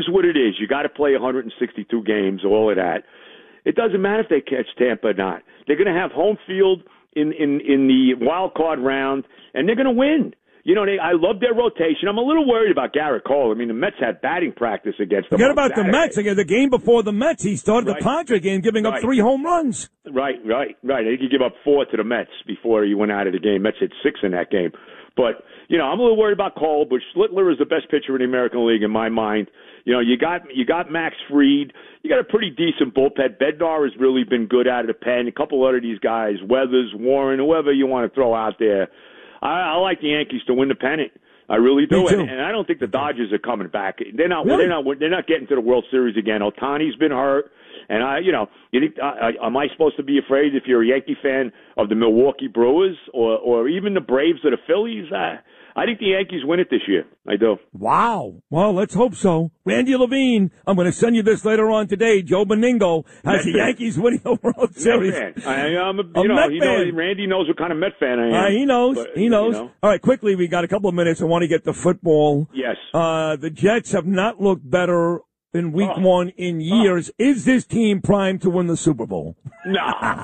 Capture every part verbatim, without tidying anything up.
what it is. You got to play one hundred sixty-two games, all of that. It doesn't matter if they catch Tampa or not. They're going to have home field in, in, in the wild card round, and they're going to win. You know, they, I love their rotation. I'm a little worried about Garrett Cole. I mean, the Mets had batting practice against them. Forget about Saturday. The Mets. Again, the game before the Mets, he started right. the Padre game giving up right. three home runs. Right, right, right. He could give up four to the Mets before he went out of the game. Mets hit six in that game. But, you know, I'm a little worried about Cole, but Schlittler is the best pitcher in the American League in my mind. You know, you got you got Max Fried. You got a pretty decent bullpen. Bednar has really been good out of the pen. A couple other these guys, Weathers, Warren, whoever you want to throw out there. I, I like the Yankees to win the pennant. I really do, and, and I don't think the Dodgers are coming back. They're not. Really? They're not. They're not getting to the World Series again. Ohtani's been hurt, and I, you know, you think, uh, am I supposed to be afraid if you're a Yankee fan of the Milwaukee Brewers or or even the Braves or the Phillies? Uh, I think the Yankees win it this year. I do. Wow. Well, let's hope so. Randy Levine, I'm going to send you this later on today. Joe Beningo has Met the fan. Yankees winning the World Series. Met fan. I, I'm a, a you know, Met he fan. knows, Randy knows what kind of Met fan I am. Uh, he knows. But, he knows. You know. All right, quickly, we got a couple of minutes. I want to get to football. Yes. Uh, the Jets have not looked better in week oh. one in years. Oh. Is this team primed to win the Super Bowl? No.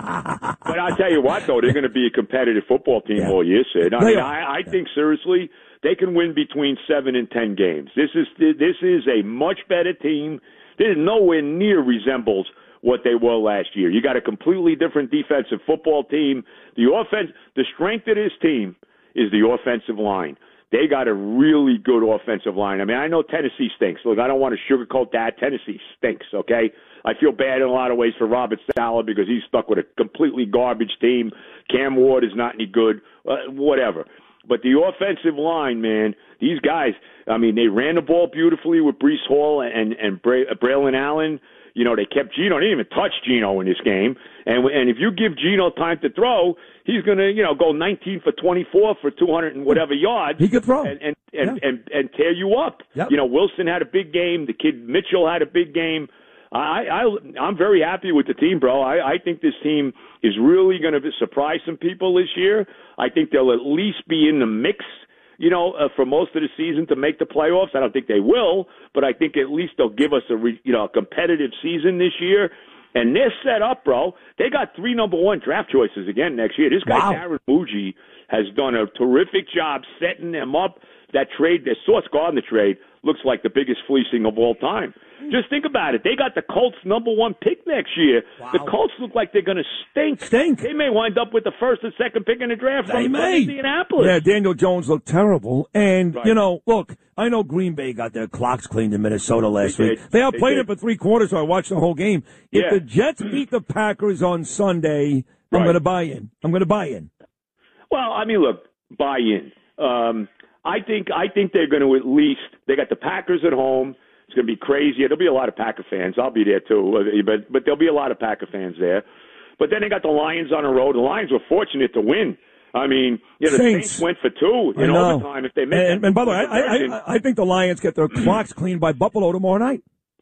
But I'll tell you what, though, they're going to be a competitive football team yeah. all year, Sid. I they mean, are. I, I yeah. think, seriously, they can win between seven and ten games. This is this is a much better team. This nowhere near resembles what they were last year. You got a completely different defensive football team. The offense, the strength of this team is the offensive line. They got a really good offensive line. I mean, I know Tennessee stinks. Look, I don't want to sugarcoat that. Tennessee stinks, okay? I feel bad in a lot of ways for Robert Saleh because he's stuck with a completely garbage team. Cam Ward is not any good, uh, whatever. But the offensive line, man, these guys, I mean, they ran the ball beautifully with Breece Hall and, and Bra- Braylon Allen. You know, they kept Geno. They didn't even touch Geno in this game. And and if you give Geno time to throw, he's going to, you know, go nineteen for twenty-four for two hundred and whatever yards. He could throw. And and, and, yeah. and, and tear you up. Yep. You know, Wilson had a big game. The kid Mitchell had a big game. I, I, I'm very happy with the team, bro. I, I think this team is really going to surprise some people this year. I think they'll at least be in the mix, you know, uh, for most of the season to make the playoffs. I don't think they will, but I think at least they'll give us a, re, you know, a competitive season this year. And they're set up, bro. They got three number one draft choices again next year. This guy, wow. Darren Muji, has done a terrific job setting them up. That trade, their Sauce Gardner trade, looks like the biggest fleecing of all time. Just think about it. They got the Colts number one pick next year. Wow. The Colts look like they're going to stink. Stink. They may wind up with the first and second pick in the draft they from may. Indianapolis. Yeah, Daniel Jones looked terrible. And, right. you know, look, I know Green Bay got their clocks cleaned in Minnesota last they week. Did. They outplayed they it for three quarters, so I watched the whole game. If yeah. the Jets beat the Packers on Sunday, I'm right. going to buy in. I'm going to buy in. Well, I mean, look, buy in. Um, I think I think they're going to at least – they got the Packers at home. It's going to be crazy. There'll be a lot of Packer fans. I'll be there too, but but there'll be a lot of Packer fans there. But then they got the Lions on the road. The Lions were fortunate to win. I mean, you know, the Saints, Saints went for two in overtime. If they make and, that and by the way, I, I, I think the Lions get their clocks cleaned by Buffalo tomorrow night.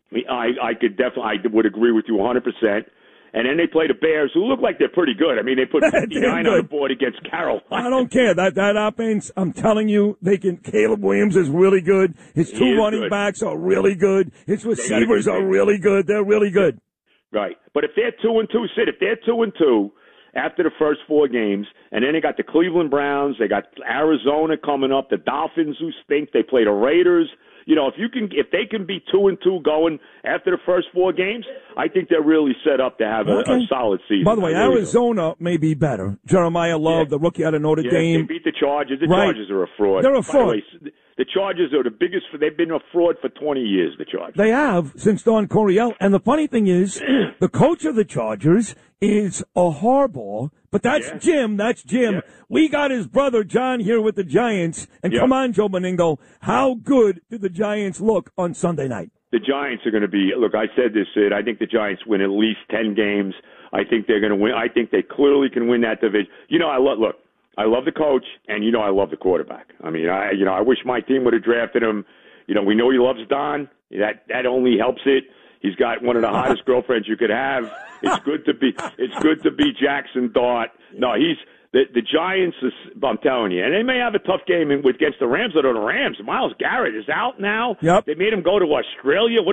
I I could definitely I would agree with you one hundred percent. And then they play the Bears, who look like they're pretty good. I mean, they put fifty-nine on the board against Carolina. I don't care. That that offense, I'm telling you, they can. Caleb Williams is really good. His two running good. backs are really good. His receivers are really good. They're really good. Right. But if they're two and two, Sid, if they're two and two after the first four games, and then they got the Cleveland Browns, they got Arizona coming up, the Dolphins who stink, they play the Raiders. You know, if you can, if they can be two and two going after the first four games, I think they're really set up to have a, okay. a solid season. By the way, really Arizona do. may be better. Jeremiah Love, yeah. the rookie out of Notre yeah, Dame, they beat the Chargers. The right. Chargers are a fraud. They're a fraud. By the way, the Chargers are the biggest. They've been a fraud for twenty years. The Chargers. They have since Don Coryell. And the funny thing is, the coach of the Chargers is a Harbaugh. But that's yeah. Jim. That's Jim. Yeah. We got his brother John here with the Giants. And yeah. come on, Joe Beningo, how good did the Giants look on Sunday night? The Giants are going to be. Look, I said this, Sid. I think the Giants win at least ten games. I think they're going to win. I think they clearly can win that division. You know, I love. Look, I love the coach, and you know, I love the quarterback. I mean, I you know, I wish my team would have drafted him. You know, we know he loves Don. That that only helps it. He's got one of the hottest girlfriends you could have. It's good to be. It's good to be Jackson Dart. No, he's The, the Giants, is, I'm telling you, and they may have a tough game in, against the Rams. Or the Rams, Myles Garrett is out now. Yep. They made him go to Australia. What